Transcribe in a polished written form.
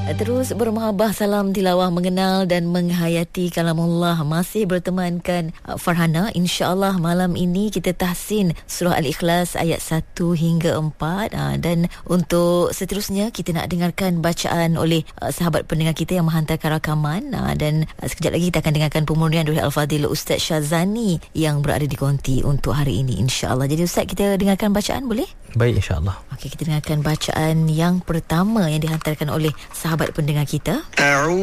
Terus bermahabah, salam tilawah, mengenal dan menghayati kalamullah. Masih bertemankan Farhana. InsyaAllah malam ini kita tahsin surah Al-Ikhlas ayat 1 hingga 4. Dan untuk seterusnya kita nak dengarkan bacaan oleh sahabat pendengar kita yang menghantarkan rakaman. Dan sekejap lagi kita akan dengarkan pemurnian dari Al-Fadhil Ustaz Syazani yang berada di konti untuk hari ini, insyaAllah. Jadi Ustaz, kita dengarkan bacaan boleh? Baik, insyaAllah. Okey, kita dengarkan bacaan yang pertama yang dihantarkan oleh sahabat pendengar kita.